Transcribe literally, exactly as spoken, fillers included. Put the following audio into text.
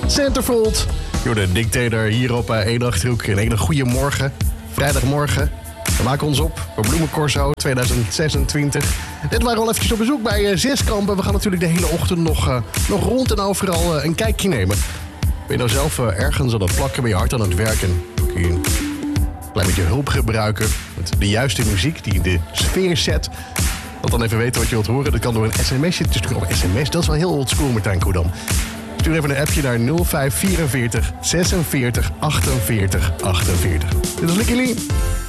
Centerfold. Door de dictator hier op uh, één Achterhoek. Een hele goede morgen. Vrijdagmorgen. We maken ons op voor Bloemencorso tweeduizend zesentwintig. Dit waren we al eventjes op bezoek bij uh, Zeskamp. En we gaan natuurlijk de hele ochtend nog, uh, nog rond en overal uh, een kijkje nemen. Ben je nou zelf uh, ergens aan het plakken? Ben je hard aan het werken? Kun je een klein beetje hulp gebruiken met de juiste muziek die de sfeer zet? Laat dan even weten wat je wilt horen. Dat kan door een sms'je. Het is natuurlijk ook een sms. Dat is wel heel oldschool, Martijn Koedam. Stuur even een appje naar nul vijf vierenveertig zesenveertig achtenveertig achtenveertig. Dit is Licky Lee.